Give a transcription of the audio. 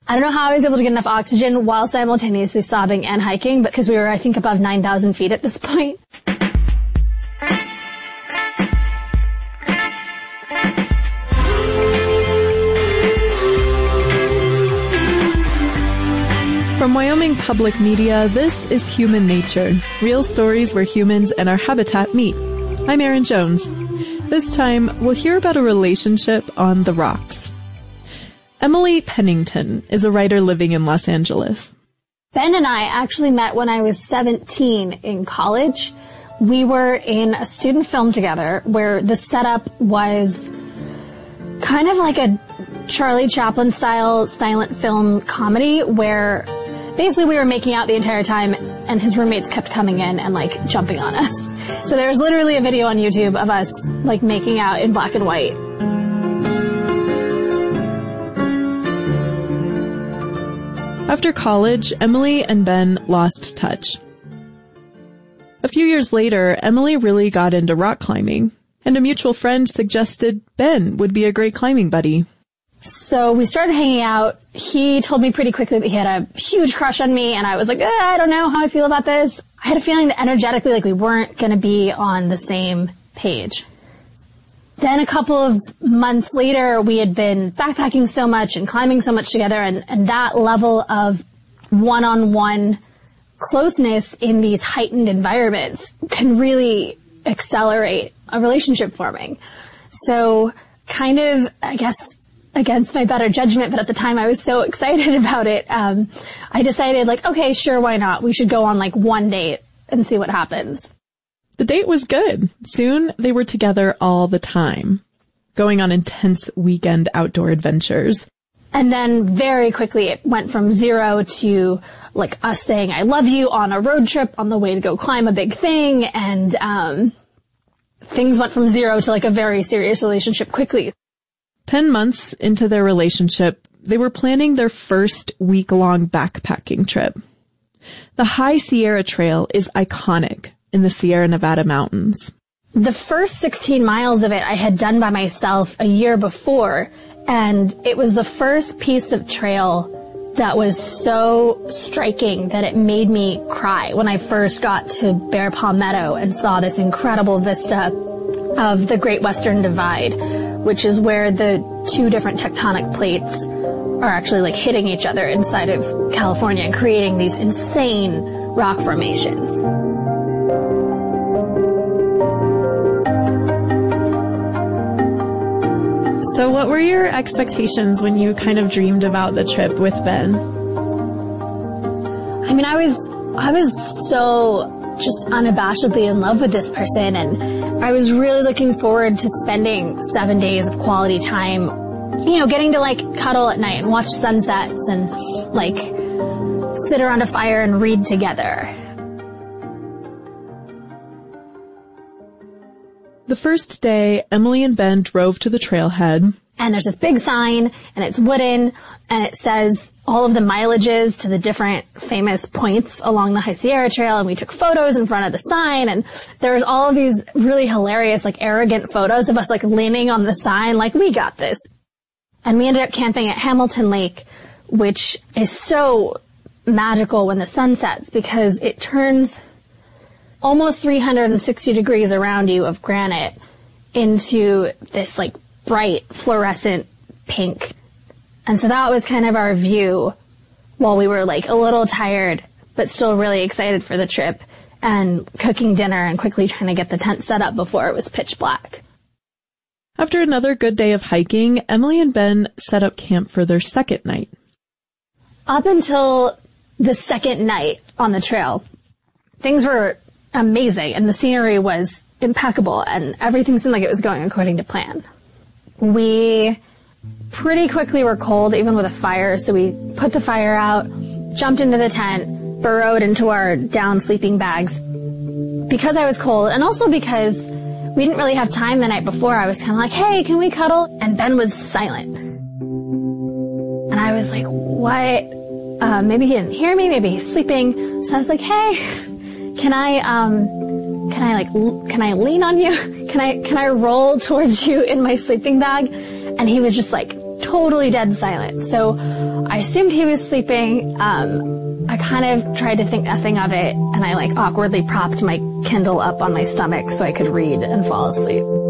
I don't know how I was able to get enough oxygen while simultaneously sobbing and hiking, but because we were, I think, above 9,000 feet at this point. From Wyoming Public Media, this is Human Nature, real stories where humans and our habitat meet. I'm Erin Jones. This time, we'll hear about a relationship on the rocks. Emily Pennington is a writer living in Los Angeles. Ben and I actually met when I was 17 in college. We were in a student film together where the setup was kind of like a Charlie Chaplin-style silent film comedy where basically we were making out the entire time and his roommates kept coming in and like jumping on us. So there's literally a video on YouTube of us like making out in black and white. After college, Emily and Ben lost touch. A few years later, Emily really got into rock climbing, and a mutual friend suggested Ben would be a great climbing buddy. So we started hanging out. He told me pretty quickly that he had a huge crush on me, and I was like, I don't know how I feel about this. I had a feeling that energetically, like we weren't going to be on the same page. Then a couple of months later, we had been backpacking so much and climbing so much together, and that level of one-on-one closeness in these heightened environments can really accelerate a relationship forming. So kind of, I guess, against my better judgment, but at the time I was so excited about it, I decided like, okay, sure, why not? We should go on like one date and see what happens. The date was good. Soon they were together all the time, going on intense weekend outdoor adventures. And then very quickly it went from 0 to like us saying I love you on a road trip on the way to go climb a big thing, and things went from 0 to like a very serious relationship quickly. 10 months into their relationship, they were planning their first week-long backpacking trip. The High Sierra Trail is iconic in the Sierra Nevada mountains. The first 16 miles of it I had done by myself a year before, and it was the first piece of trail that was so striking that it made me cry when I first got to Bear Palmetto and saw this incredible vista of the Great Western Divide, which is where the two different tectonic plates are actually like hitting each other inside of California and creating these insane rock formations. So what were your expectations when you kind of dreamed about the trip with Ben? I mean, I was so just unabashedly in love with this person, and I was really looking forward to spending 7 days of quality time, you know, getting to like cuddle at night and watch sunsets and like sit around a fire and read together. The first day, Emily and Ben drove to the trailhead. And there's this big sign, and it's wooden, and it says all of the mileages to the different famous points along the High Sierra Trail, and we took photos in front of the sign, and there's all of these really hilarious, like, arrogant photos of us, like, leaning on the sign, like, we got this. And we ended up camping at Hamilton Lake, which is so magical when the sun sets, because it turns almost 360 degrees around you of granite into this like bright fluorescent pink. And so that was kind of our view while we were like a little tired, but still really excited for the trip and cooking dinner and quickly trying to get the tent set up before it was pitch black. After another good day of hiking, Emily and Ben set up camp for their second night. Up until the second night on the trail, things were amazing, and the scenery was impeccable, and everything seemed like it was going according to plan. We pretty quickly were cold, even with a fire, so we put the fire out, jumped into the tent, burrowed into our down sleeping bags. Because I was cold, and also because we didn't really have time the night before, I was kind of like, hey, can we cuddle? And Ben was silent. And I was like, what? Maybe he didn't hear me, maybe he's sleeping. So I was like, hey, can I lean on you? Can I roll towards you in my sleeping bag? And he was just like totally dead silent. So I assumed he was sleeping. I kind of tried to think nothing of it, and I awkwardly propped my Kindle up on my stomach so I could read and fall asleep.